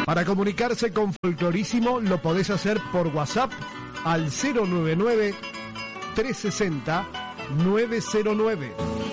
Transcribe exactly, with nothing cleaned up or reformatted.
Para comunicarse con Folclorísimo lo podés hacer por WhatsApp al cero noventa y nueve, trescientos sesenta, novecientos nueve.